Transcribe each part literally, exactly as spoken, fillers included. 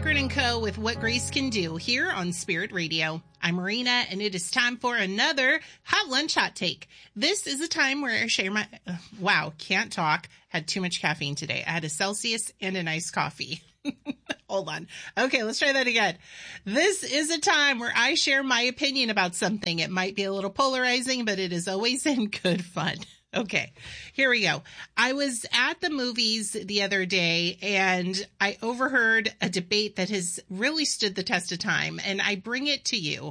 Cochran and Co. with What Grace Can Do here on Spirit Radio. I'm Marina, and it is time for another Hot Lunch Hot Take. This is a time where I share my... Uh, wow, can't talk. Had too much caffeine today. I had a Celsius and an iced coffee. Hold on. Okay, let's try that again. This is a time where I share my opinion about something. It might be a little polarizing, but it is always in good fun. Okay, here we go. I was at the movies the other day and I overheard a debate that has really stood the test of time, and I bring it to you.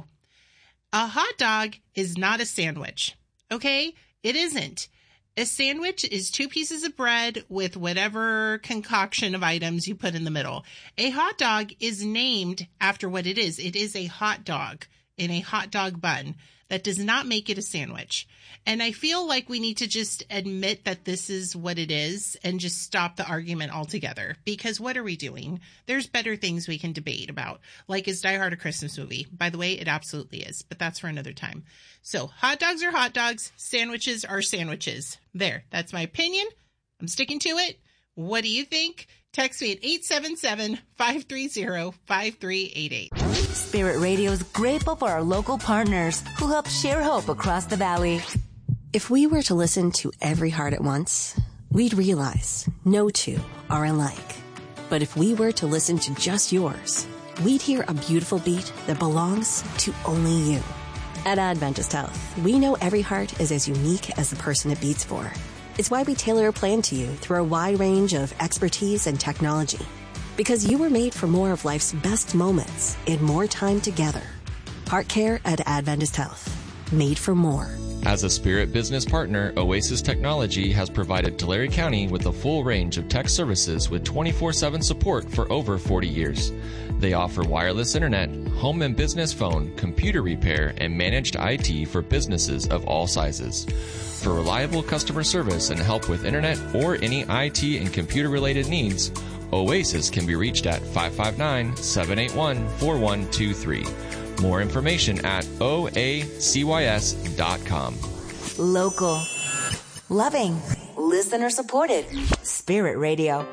A hot dog is not a sandwich, okay? It isn't. A sandwich is two pieces of bread with whatever concoction of items you put in the middle. A hot dog is named after what it is. It is a hot dog in a hot dog bun. That does not make it a sandwich. And I feel like we need to just admit that this is what it is and just stop the argument altogether. Because what are we doing? There's better things we can debate about. Like, is Die Hard a Christmas movie? By the way, it absolutely is. But that's for another time. So hot dogs are hot dogs. Sandwiches are sandwiches. There. That's my opinion. I'm sticking to it. What do you think? Text me at eight seven seven, five three zero, five three eight eight. Spirit Radio is grateful for our local partners who help share hope across the valley. If we were to listen to every heart at once, we'd realize no two are alike. But if we were to listen to just yours, we'd hear a beautiful beat that belongs to only you. At Adventist Health, we know every heart is as unique as the person it beats for. It's why we tailor a plan to you through a wide range of expertise and technology. Because you were made for more of life's best moments and more time together. Heart care at Adventist Health. Made for more. As a Spirit business partner, Oasis Technology has provided Tulare County with a full range of tech services with twenty-four seven support for over forty years. They offer wireless internet, home and business phone, computer repair, and managed I T for businesses of all sizes. For reliable customer service and help with internet or any I T and computer-related needs, Oasis can be reached at five five nine, seven eight one, four one two three. More information at O A C Y S dot com. Local. Loving. Listener supported. Spirit Radio.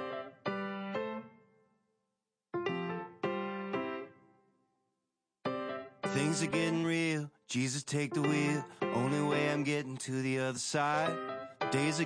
Things are getting real. Jesus, take the wheel. Only way I'm getting to the other side. Days are